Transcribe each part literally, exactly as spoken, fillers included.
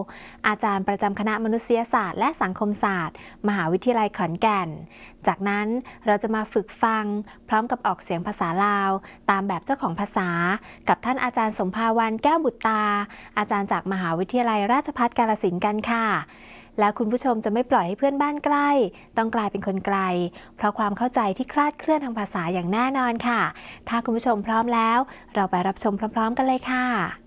อาจารย์ประจำคณะมนุษยศาสตร์และสังคมศาสตร์มหาวิทยาลัยขอนแก่นจากนั้นเราจะมาฝึกฟังพร้อมกับออกเสียงภาษาลาวตามแบบเจ้าของภาษากับท่านอาจารย์สมภาวันแก้วบุตรตาอาจารย์จากมหาวิทยาลัยราชภัฏกาฬสินธุ์กันค่ะแล้วคุณผู้ชมจะไม่ปล่อยให้เพื่อนบ้านใกล้ต้องกลายเป็นคนไกลเพราะความเข้าใจที่คลาดเคลื่อนทางภาษาอย่างแน่นอนค่ะถ้าคุณผู้ชมพร้อมแล้วเราไปรับชมพร้อมๆกันเลยค่ะ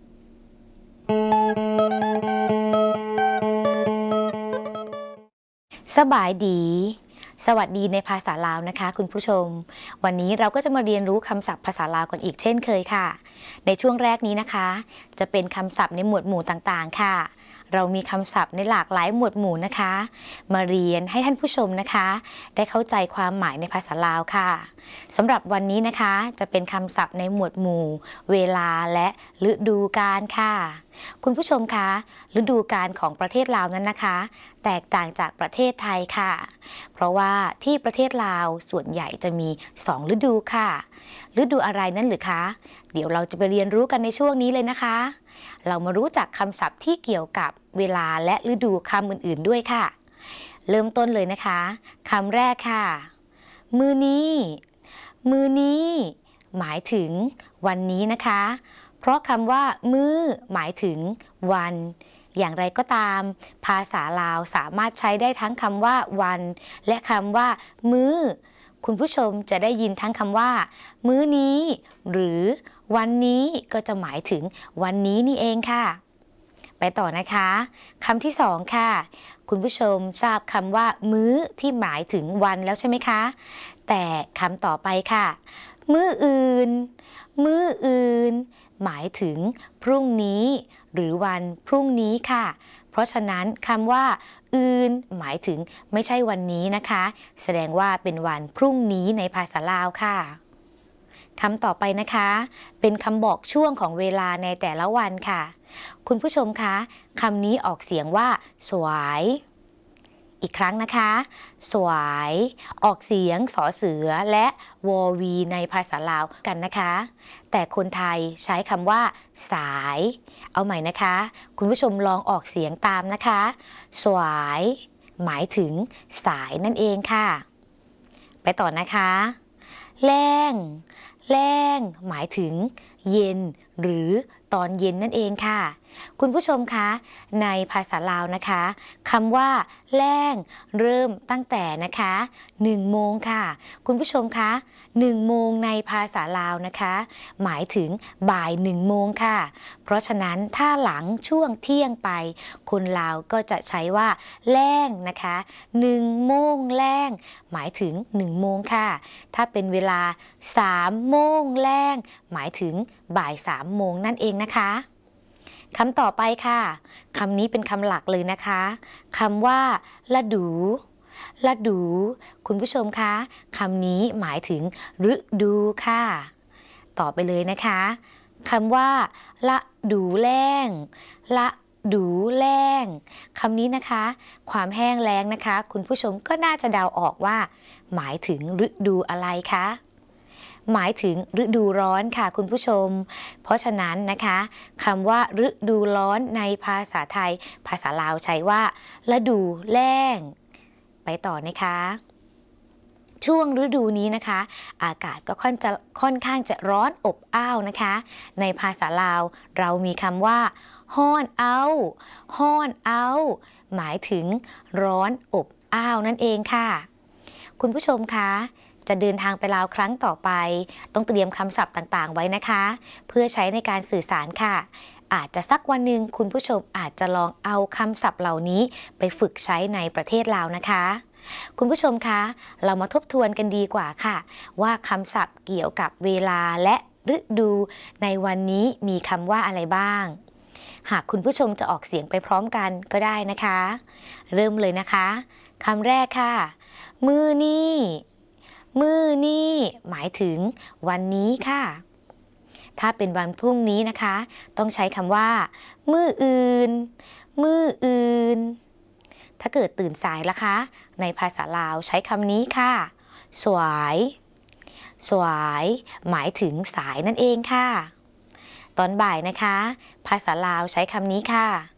สบายดีสวัสดีในภาษาลาวนะคะคุณผู้ชมวันนี้เราก็จะมาเรียนรู้คำศัพท์ภาษาลาวกันอีกเช่นเคยค่ะในช่วงแรกนี้นะคะจะเป็นคำศัพท์ในหมวดหมู่ต่างๆค่ะเรามีคำศัพท์ในหลากหลายหมวดหมู่นะคะมาเรียนให้ท่านผู้ชมนะคะได้เข้าใจความหมายในภาษาลาวค่ะสำหรับวันนี้นะคะจะเป็นคำศัพท์ในหมวดหมู่เวลาและฤดูกาลค่ะคุณผู้ชมคะฤดูกาลของประเทศลาวนั้นนะคะแตกต่างจากประเทศไทยค่ะเพราะว่าที่ประเทศลาวส่วนใหญ่จะมีสองฤดูค่ะฤดูอะไรนั่นหรือคะเดี๋ยวเราจะไปเรียนรู้กันในช่วงนี้เลยนะคะเรามารู้จักคำศัพท์ที่เกี่ยวกับเวลาและฤดูคำอื่นๆด้วยค่ะเริ่มต้นเลยนะคะคำแรกค่ะมื้อนี้มื้อนี้หมายถึงวันนี้นะคะเพราะคำว่ามื้อหมายถึงวันอย่างไรก็ตามภาษาลาวสามารถใช้ได้ทั้งคำว่าวันและคำว่ามื้อคุณผู้ชมจะได้ยินทั้งคำว่ามื้อนี้หรือวันนี้ก็จะหมายถึงวันนี้นี่เองค่ะไปต่อนะคะคำที่สองค่ะคุณผู้ชมทราบคำว่ามื้อที่หมายถึงวันแล้วใช่ไหมคะแต่คำต่อไปค่ะมื้ออื่นมื้ออื่นหมายถึงพรุ่งนี้หรือวันพรุ่งนี้ค่ะเพราะฉะนั้นคำว่าอื่นหมายถึงไม่ใช่วันนี้นะคะแสดงว่าเป็นวันพรุ่งนี้ในภาษาลาวค่ะคำต่อไปนะคะเป็นคำบอกช่วงของเวลาในแต่ละวันค่ะคุณผู้ชมคะคำนี้ออกเสียงว่าสวายอีกครั้งนะคะสวายออกเสียงสอเสือและวอวีในภาษาลาวกันนะคะแต่คนไทยใช้คำว่าสายเอาใหม่นะคะคุณผู้ชมลองออกเสียงตามนะคะสวายหมายถึงสายนั่นเองค่ะไปต่อนะคะแรงแรงหมายถึงเย็นหรือตอนเย็นนั่นเองค่ะคุณผู้ชมคะในภาษาลาวนะคะคำว่าแรงเริ่มตั้งแต่นะคะหนึ่งโมงค่ะคุณผู้ชมคะหนึ่งโมงในภาษาลาวนะคะหมายถึงบ่ายหนึ่งโมงค่ะเพราะฉะนั้นถ้าหลังช่วงเที่ยงไปคนลาวก็จะใช้ว่าแรงนะคะหนึ่งโมงแรงหมายถึงหนึ่งโมงค่ะถ้าเป็นเวลาสามโมงแรงหมายถึงบ่ายสามโมงนั่นเองนะคะคำต่อไปค่ะคำนี้เป็นคำหลักเลยนะคะคำว่าฤดูฤดูคุณผู้ชมคะคำนี้หมายถึงฤดูค่ะต่อไปเลยนะคะคำว่าฤดูแล้งฤดูแล้งคำนี้นะคะความแห้งแล้งนะคะคุณผู้ชมก็น่าจะเดาออกว่าหมายถึงฤดูอะไรคะหมายถึงฤดูร้อนค่ะคุณผู้ชมเพราะฉะนั้นนะคะคำว่าฤดูร้อนในภาษาไทยภาษาลาวใช้ว่าฤดูแล้งไปต่อนะคะช่วงฤดูนี้นะคะอากาศก็ค่อนจะค่อนข้างจะร้อนอบอ้าวนะคะในภาษาลาวเรามีคำว่าฮ้อนเอาฮ้อนเอาหมายถึงร้อนอบอ้าวนั่นเองค่ะคุณผู้ชมคะจะเดินทางไปลาวครั้งต่อไปต้องเตรียมคำศัพท์ต่างๆไว้นะคะเพื่อใช้ในการสื่อสารค่ะอาจจะสักวันหนึ่งคุณผู้ชมอาจจะลองเอาคำศัพท์เหล่านี้ไปฝึกใช้ในประเทศลาวนะคะคุณผู้ชมคะเรามาทบทวนกันดีกว่าค่ะว่าคำศัพท์เกี่ยวกับเวลาและฤดูในวันนี้มีคำว่าอะไรบ้างหากคุณผู้ชมจะออกเสียงไปพร้อมกันก็ได้นะคะเริ่มเลยนะคะคำแรกค่ะมื้อนี้มื้อนี้หมายถึงวันนี้ค่ะถ้าเป็นวันพรุ่งนี้นะคะต้องใช้คำว่ามื้ออื่นมื้ออื่นถ้าเกิดตื่นสายล่ะคะในภาษาลาวใช้คำนี้ค่ะสวายสวายหมายถึงสายนั่นเองค่ะตอนบ่ายนะคะภาษาลาวใช้คำนี้ค่ะ